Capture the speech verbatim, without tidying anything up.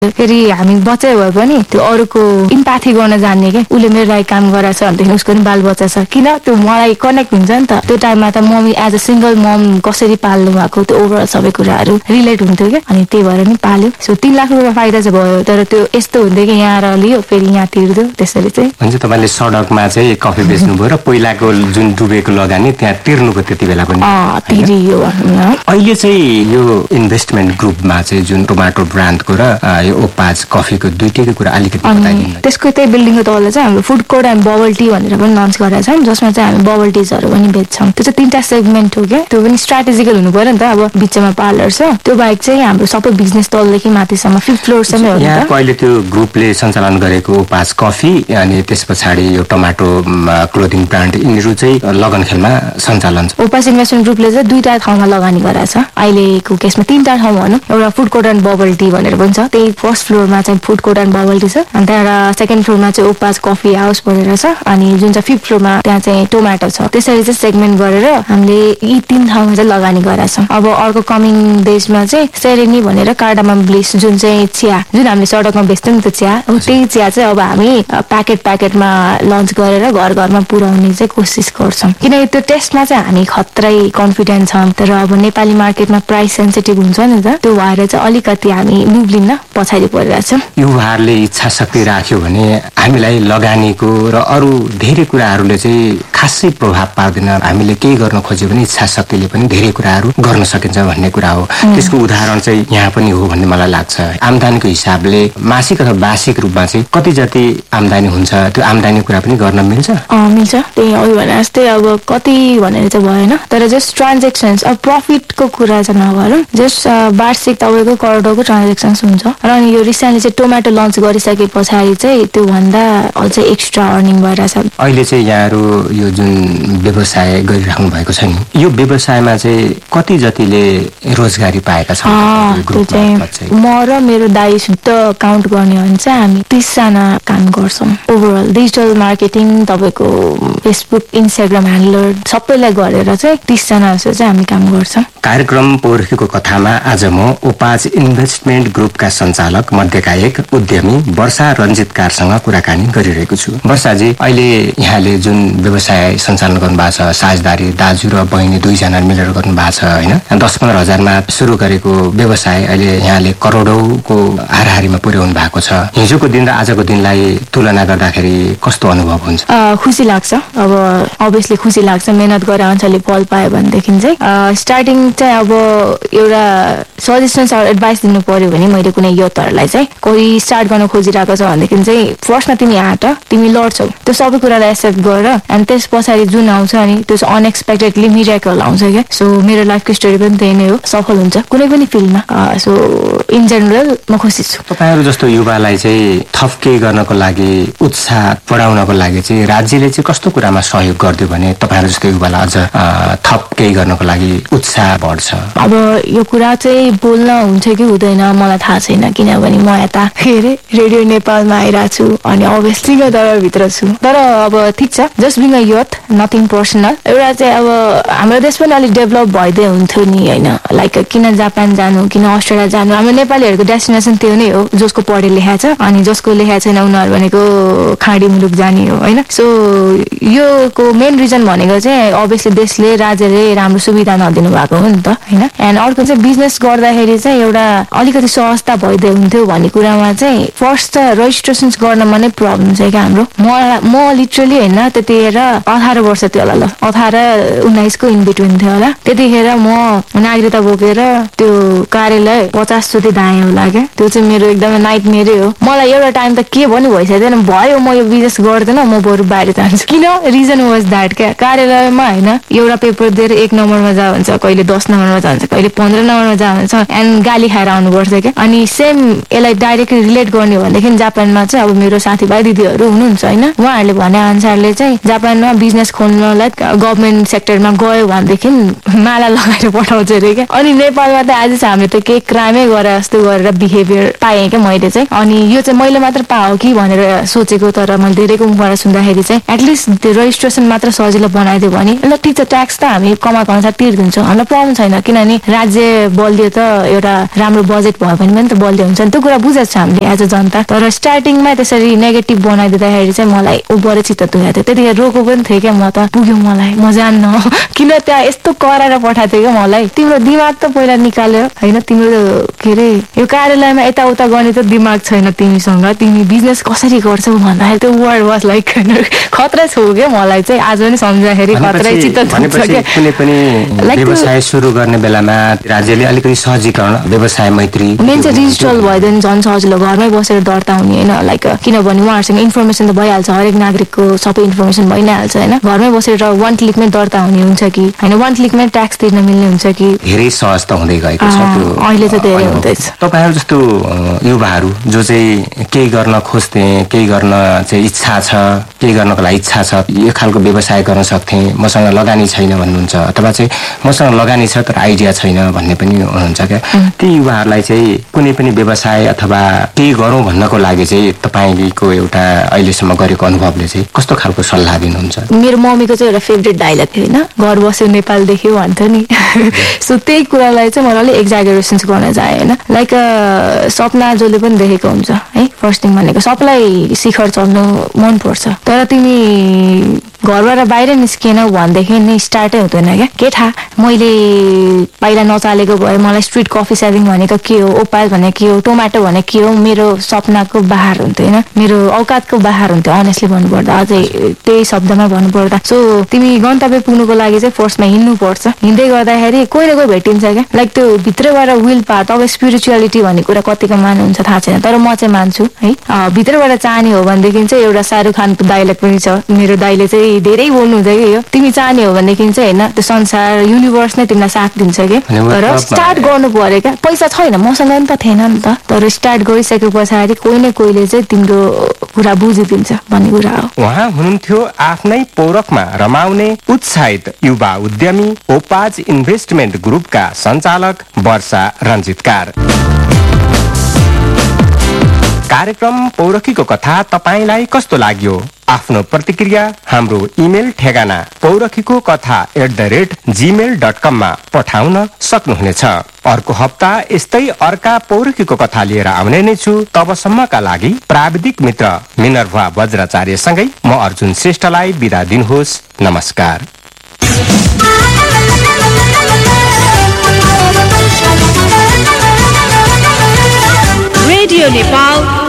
फेरि हामी बच्चै भए पनि त्यो अरूको इम्प्याथी गर्न जान्ने के उसले मेरो लागि काम गराएको छ भनेदेखि उसको पनि बाल बच्चा छ किन त्यो मलाई कनेक्ट हुन्छ नि त त्यो टाइममा त मम्मी एज अ सिङ्गल मम कसरी पाल्नु भएको त्यो ओभरअल सबै कुराहरू रिलेट हुन्थ्यो क्या अनि त्यही भएर नि पाल्यो सो तीन लाख रुपियाँ फाइदा चाहिँ भयो तर त्यो यस्तो हुन्थ्यो कि यहाँ र लियो फेरि यहाँ तिर्दो त्यसरी चाहिँ हुन्छ तपाईँले सडकमा चाहिँ कफी बेच्नुभयो र पहिलाको जुन डुबेको लगानी त्यहाँ तिर्नुको त्यति बेला पनि तिरियो अहिले चाहिँ यो इन्भेस्टमेन्ट ग्रुपमा चाहिँ जुन टोमाटो ब्रान्डको र यो ओपाज कफीको दुईटैको कुरा अलिकति बताइदिनु त्यसको त्यही बिल्डिङको तल चाहिँ हाम्रो food court and bubble tea भनेर पनि लन्च गरेका छौँ जसमा चाहिँ हामी बबल टिजहरू पनि बेच्छौँ त्यो चाहिँ तिनवटा सेगमेन्ट हो क्या त्यो पनि स्ट्राटेजिकल हुनु पर्यो नि त अब बिचमा पार्लर छ त्यो बाहेक चाहिँ हाम्रो सबै बिजनेस तलदेखि माथिसम्म फिफ्थ फ्लोरसम्म हो यहाँ अहिले त्यो ग्रुपले सञ्चालन गरेको ओपाज कफी अनि त्यस पछाडि यो टोमाटो क्लोथिङ ब्रान्ड यिनीहरू चाहिँ लगन खेलमा सञ्चालन छ ओपाज इन्भेस्टमेन्ट ग्रुपले चाहिँ दुईटा ठाउँमा लगानी गरेको छ अहिलेको केसमा तीनटा ठाउँ भनौँ एउटा food court and bubble tea भनेर पनि छ त्यही फर्स्ट फ्लोरमा चाहिँ food court and bubble tea छ अनि त्यहाँबाट सेकेन्ड फ्लोरमा चाहिँ ओपाज कफी हाउस भनेर छ अनि जुन चाहिँ फिफ्थ फ्लोरमा त्यहाँ चाहिँ टोमाटो छ त्यसरी चाहिँ सेगमेन्ट गरेर हामीले यी तीन ठाउँमा चाहिँ लगानी गरेका छौँ अब अर्को कमिङ डेजमा चाहिँ सेरेनी भनेर कार्डामम ब्लिस जुन चाहिँ चिया जुन हामीले सडकमा बेच्थ्यौँ नि त्यो चिया हो त्यही चिया चाहिँ अब हामी प्याकेट प्याकेटमा लन्च गरेर घर घरमा पुर्याउने चाहिँ कोसिस गर्छौँ किनकि त्यो टेस्टमा चाहिँ हामी खत्रै कन्फिडेन्ट छौँ तर अब नेपाली मार्केटमा प्राइस सेन्सिटिभ हुन्छ नि त त्यो भएर चाहिँ अलिकति हामी मुभ लिन पछाडि परिरहेको छौँ युवाहरूले इच्छा शक्ति राख्यो भने हामीलाई लगानीको र अरू धेरै कुराहरूले चाहिँ खासै प्रभाव पार्दैन हामीले केही गर्न खोज्यो भने इच्छा शक्तिले पनि धेरै कुराहरू गर्न सकिन्छ भन्ने कुरा हो त्यसको उदाहरण चाहिँ यहाँ पनि हो भन्ने मलाई लाग्छ आम्दानीको हिसाबले मासिक अथवा वार्षिक रूपमा चाहिँ कति जति आम्दानी हुन्छ त्यो आम्दानी कुरा पनि गर्न मिल्छ मिल्छ त्यही अघि भने जस्तै अब कति भनेर चाहिँ भएन तर जस्ट ट्रान्जेक्सन्स अब प्रफिटको कुरा चाहिँ नगरौँ जस्ट वार्षिक तपाईँको करोडको ट्रान्जेक्सन्स हुन्छ र अनि यो रिसेन्टली चाहिँ टोमाटो लन्च गरिसके पछाडि चाहिँ त्यो भन्दा अझै एक्स्ट्रा अर्निङ भइरहेछ अहिले चाहिँ यहाँहरू यो जुन व्यवसाय गरिराख्नु भएको छ नि यो व्यवसायमा चाहिँ कति जतिले रोजगारी पाएका छन् त्यो चाहिँ म र मेरो दाइ शुद्ध काउन्ट गर्ने हो भने चाहिँ हामी तीसजना काम गर्छौँ ओभरअल डिजिटल मार्केटिङ तपाईँको फेसबुक इन्स्टाग्राम ह्यान्डलर सबैलाई गरेर चाहिँ तीसजना जस्तो चाहिँ हामी काम गर्छौँ कार्यक्रम पोर्खीको कथामा आज म ओपाज इन्भेस्टमेन्ट ग्रुपका सञ्चालक मध्येका एक उद्यमी वर्षा रञ्जित कारसँग कुराकानी गरिरहेको छु वर्षाजी अहिले यहाँले जुन व्यवसाय सञ्चालन गर्नु भएको छ साझेदारी दाजु र बहिनी दुईजना मिलेर गर्नु भएको छ होइन दस पन्ध्र हजारमा सुरु गरेको व्यवसाय अहिले यहाँले करोडौँको हाराहारीमा पुर्याउनु भएको छ हिजोको दिन र आजको दिनलाई तुलना गर्दाखेरि कस्तो अनुभव हुन्छ खुसी लाग्छ अब अभियसली खुसी लाग्छ मेहनत गरे अनुसारले फल पायो भनेदेखि चाहिँ स्टार्टिङ चाहिँ अब एउटा सजेसन्स एडभाइस दिनु पर्यो भने मैले कुनै युथहरूलाई चाहिँ कोही स्टार्ट गर्न खोजिरहेको छ भनेदेखि चाहिँ फर्स्टमा तिमी आँट तिमी लड्छौ त्यो सबै कुरालाई एक्सेप्ट गरेर अनि त्यस पछाडि जुन आउँछ अनि त्यो चाहिँ अनएक्सपेक्टेडली मिरेकल आउँछ क्या सो मेरो लाइफको स्टोरी पनि त्यही नै हो सफल हुन्छ कुनै पनि फिल्डमा सो इन जेनरल म खुसी छु तपाईँहरू जस्तो युवालाई चाहिँ थप केही गर्नको लागि उत्साह बढाउनको लागि चाहिँ राज्यले चाहिँ कस्तो कुरामा सहयोग गरिदियो भने तपाईँहरू जस्तो युवालाई अझ थप केही गर्नको लागि उत्साह बढ्छ अब यो कुरा चाहिँ बोल्न हुन्छ कि हुँदैन मलाई थाहा छैन किनभने म यता के अरे रेडियो नेपालमा आइरहेको छु अनि अभियसली दरबारभित्र छु तर अब ठिक छ just being a youth nothing personal एउटा चाहिँ अब हाम्रो देश पनि अलिक डेभलप भइदिए हुन्थ्यो नि होइन लाइक किन जापान जानु किन अस्ट्रेलिया जानु हाम्रो नेपालीहरूको डेस्टिनेसन त्यो नै हो जसको पढे लेखा छ अनि जसको लेखा छैन उनीहरू भनेको खाडी मुलुक जाने हो होइन सो योको मेन रिजन भनेको चाहिँ अभियसली देशले राज्यले राम्रो सुविधा नदिनु भएको हो नि त होइन एन्ड अर्को चाहिँ बिजनेस गर्दाखेरि चाहिँ एउटा अलिकति सहजता भइदिए हुन्थ्यो भन्ने कुरामा चाहिँ फर्स्ट त रेजिस्ट्रेसन गर्नमा नै प्रब्लम छ क्या हाम्रो म म लिटरली होइन त्यतिखेर अठार वर्ष थियो होला ल अठार उन्नाइसको इन बिट्विन थियो होला त्यतिखेर म नागरिकता बोकेर त्यो कार्यालय पचास चोटि धाएँ होला क्या त्यो चाहिँ मेरो एकदमै नाइट मेरै हो मलाई एउटा टाइम त के पनि भइसकेन भयो म यो बिजनेस गर्दैन म बरु बाहिर जान्छु किन रिजन वाज द्याट क्या कार्यालयमा होइन एउटा पेपर दिएर एक नम्बरमा जा भन्छ कहिले दस नम्बरमा जान्छ कहिले पन्ध्र नम्बरमा जा भन्छ एन्ड गाली खाएर आउनुपर्छ क्या अनि सेम यसलाई डाइरेक्टली रिलेट गर्ने भनेदेखि जापानमा चाहिँ अब मेरो साथीभाइ दिदीहरू हुनुहुन्छ होइन उहाँहरूले भने अनुसारले चाहिँ जापानमा बिजनेस खोल्नलाई गभर्मेन्ट सेक्टरमा गयो भनेदेखि माला लगाएर पठाउँछ अरे क्या अनि नेपालमा त आज चाहिँ हामीले त केही क्राइमै गरे जस्तो गरेर बिहेभियर पाएँ क्या मैले चाहिँ अनि यो चाहिँ मैले मात्र पाओ कि भनेर सोचेको तर मैले धेरैको मुखबाट सुन्दाखेरि चाहिँ एटलिस्ट त्यो रेजिस्ट्रेसन मात्र सजिलो बनाइदियो भने ल ठिक छ ट्याक्स त हामी कमाएको अनुसार तिर्दिन्छौँ हामीलाई प्रब्लम छैन किनभने राज्य बलियो त एउटा राम्रो बजेट भयो भने पनि त बलियो हुन्छ नि त्यो कुरा बुझेको छ हामीले एज अ जनता तर स्टार्टिङमा त्यसरी नेगेटिभ बनाइदिँदाखेरि चाहिँ मलाई उबरे चित्त दुखेको थियो त्यतिखेर रोको पनि थियो क्या म त पुग्यो मलाई म जान्न किन त्यहाँ यस्तो कराएर पठाएको थियो क्या मलाई तिम्रो दिमाग त पहिला निकाल्यो होइन तिम्रो के अरे यो कार्यालयमा यताउता गर्ने त दिमाग छैन तिमीसँग तिमी बिजनेस कसरी गर्छौ भन्दाखेरि त्यो वर्ड वाज लाइक खतरा छु क्या मलाई चाहिँ आज पनि सम्झाखेरि खतरै चित्त दुख्छ क्या कुनै पनि व्यवसाय सुरु गर्ने बेलामा राज्यले अलिकति सहजीकरण व्यवसाय मैत्री मेन चाहिँ डिजिटल भइदियो भने झन् सजिलो घरमै बसेर दर्ता हुने होइन लाइक किनभने उहाँहरूसँग इन्फर्मेसन त भइहाल्छ हरेक नागरिकको सबै इन्फर्मेसन भइ नै हाल्छ होइन घरमै बसेर वान क्लिकमै दर्ता हुने हुन्छ कि होइन वान क्लिकमै ट्याक्स तिर्न मिल्ने हुन्छ कि धेरै सहज त हुँदै गएको छ त्यो अहिले चाहिँ धेरै हुँदैछ तपाईहरु जस्तो युवाहरू जो चाहिँ केही गर्न खोज्थे केही गर्न चाहिँ इच्छा छ केही गर्नको लागि इच्छा छ यो खालको व्यवसाय गर्न सक्थे मसँग लगानी छैन भन्नुहुन्छ अथवा चाहिँ मसँग लगानी छ तर आइडिया छैन भन्ने पनि हुनुहुन्छ क्या ती युवाहरूलाई चाहिँ कुनै पनि व्यवसाय अथवा केही गरौँ भन्नको लागि चाहिँ तपाईको एउटा अहिलेसम्म गरेको अनुभवले चाहिँ कस्तो खालको सल्लाह दिनुहुन्छ मेरो मम्मीको चाहिँ एउटा फेभरेट डायलग थियो होइन घर बस्यो नेपाल देख्यो भन्छ नि सो त्यही कुरालाई चाहिँ मलाई अलिक एक्जागरेसन्स गर्न चाहे होइन लाइक सपना जसले पनि देखेको हुन्छ है फर्स्ट थिङ भनेको सबलाई शिखर चढ्नु मनपर्छ तर तिमी घरबाट बाहिर निस्किएनौ भनेदेखि नि स्टार्टै हुँदैन क्या के थाहा मैले पहिला नचालेको भए मलाई स्ट्रिट कफी सेभिङ भनेको के हो ओपाल भनेको के हो टोमाटो भनेको के हो मेरो सपनाको बाहर हुन्थ्यो होइन मेरो औकातको बाहर हुन्थ्यो अनेस्टली भन्नुपर्दा अझै त्यही शब्दमा भन्नुपर्दा सो तिमी गन्तव्य पुग्नुको लागि चाहिँ फर्स्टमा हिँड्नु पर्छ हिँड्दै गर्दाखेरि कोही न कोही भेटिन्छ क्या लाइक त्यो भित्रबाट विल पावर तपाईँ स्पिरिचुअलिटी भन्ने कुरा कतिको मान्नुहुन्छ थाहा छैन तर म चाहिँ मान्छु है भित्रबाट चाहने हो भनेदेखि चाहिँ एउटा शाहरुख खानको डायलग पनि छ मेरो दाइले चाहिँ धेरै बोल्नुहुन्छ कि यो तिमी चाहने हो भनेदेखि चाहिँ होइन त्यो संसार युनिभर्स नै तिमीलाई साथ दिन्छ कि तर स्टार्ट गर्नु पर्यो क्या पैसा छैन मसँग पनि त थिएन नि त तर स्टार्ट गरिसके पछाडि कोही न कोहीले चाहिँ तिम्रो कुरा बुझिदिन्छ भन्ने कुरा हो उहाँ हुनुहुन्थ्यो आफ्नै पौरखमा रमाउने उत्साहित युवा उद्यमी ओपाज इन्भेस्टमेन्ट ग्रुपका सञ्चालक वर्षा रञ्जितकार कार्यक्रम पौरखीको कथा तपाईलाई कस्तो लाग्यो आफ्नो प्रतिक्रिया हाम्रो इमेल ठेगाना पौरखीको कथा at the rate Gmail dot कममा पठाउन सक्नुहुनेछ अर्को हप्ता यस्तै अर्का पौरखीको कथा लिएर आउने नै छु तबसम्मका लागि प्राविधिक मित्र मिनर्भा वज्राचार्यसँगै म अर्जुन श्रेष्ठलाई बिदा दिनुहोस् नमस्कार रेडियो नेपाल